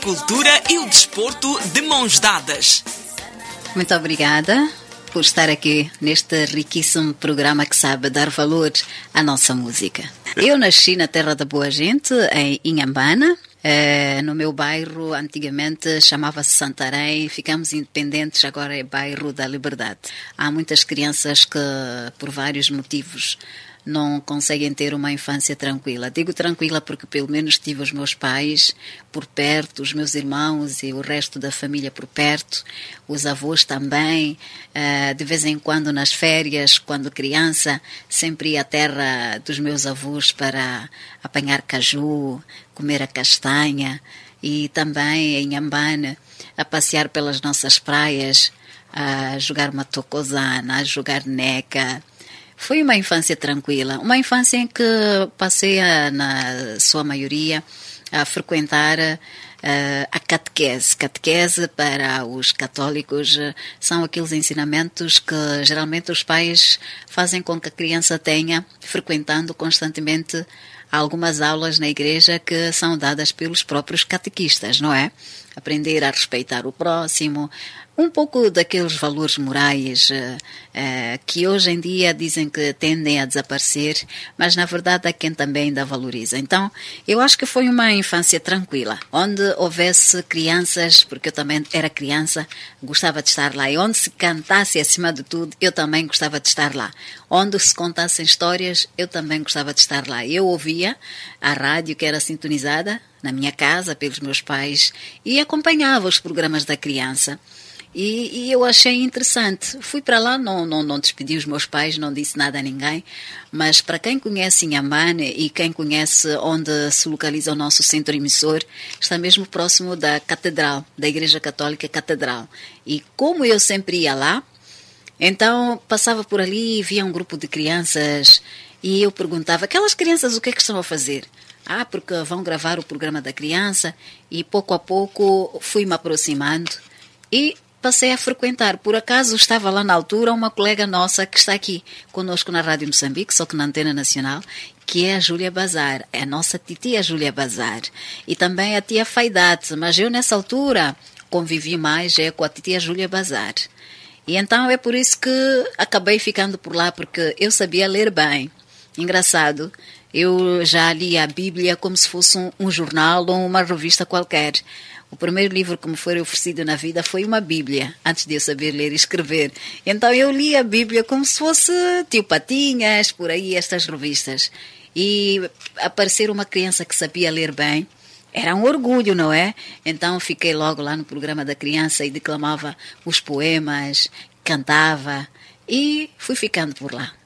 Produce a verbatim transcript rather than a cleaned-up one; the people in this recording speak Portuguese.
cultura e o desporto de mãos dadas. Muito obrigada por estar aqui neste riquíssimo programa que sabe dar valor à nossa música. Eu nasci na terra da boa gente, em Inhambana. É, no meu bairro, antigamente chamava-se Santarém, ficamos independentes, agora é bairro da Liberdade. Há muitas crianças que, por vários motivos, não conseguem ter uma infância tranquila. Digo tranquila porque pelo menos tive os meus pais por perto, os meus irmãos e o resto da família por perto, os avós também. De vez em quando nas férias, quando criança, sempre ia à terra dos meus avós para apanhar caju, comer a castanha, e também em Inhambane a passear pelas nossas praias, a jogar matocosana, a jogar neca. Foi uma infância tranquila, uma infância em que passei, a, na sua maioria, a frequentar uh, a catequese. Catequese, para os católicos, uh, são aqueles ensinamentos que geralmente os pais fazem com que a criança tenha, frequentando constantemente algumas aulas na igreja que são dadas pelos próprios catequistas, não é? Aprender a respeitar o próximo, um pouco daqueles valores morais uh, uh, que hoje em dia dizem que tendem a desaparecer, mas na verdade há quem também ainda valoriza. Então, eu acho que foi uma infância tranquila, onde houvesse crianças, porque eu também era criança, gostava de estar lá, e onde se cantasse acima de tudo, eu também gostava de estar lá. Onde se contassem histórias, eu também gostava de estar lá. Eu ouvia a rádio que era sintonizada na minha casa pelos meus pais e acompanhava os programas da criança. E, e eu achei interessante. Fui para lá, não, não, não despedi os meus pais, não disse nada a ninguém, mas para quem conhece Inhambane e quem conhece onde se localiza o nosso centro emissor, está mesmo próximo da Catedral, da Igreja Católica Catedral. E como eu sempre ia lá, então passava por ali e via um grupo de crianças e eu perguntava, aquelas crianças o que é que estão a fazer? Ah, porque vão gravar o programa da criança, e pouco a pouco fui me aproximando e passei a frequentar. Por acaso estava lá na altura uma colega nossa que está aqui conosco na Rádio Moçambique, só que na Antena Nacional, que é a Júlia Bazar, é a nossa titia Júlia Bazar, e também a tia Faidate, mas eu nessa altura convivi mais é com a titia Júlia Bazar. E então é por isso que acabei ficando por lá, porque eu sabia ler bem. Engraçado, eu já li a Bíblia como se fosse um, um jornal ou uma revista qualquer. O primeiro livro que me foi oferecido na vida foi uma Bíblia, antes de eu saber ler e escrever. Então eu li a Bíblia como se fosse Tio Patinhas, por aí, estas revistas. E aparecer uma criança que sabia ler bem era um orgulho, não é? Então fiquei logo lá no programa da criança e declamava os poemas, cantava e fui ficando por lá.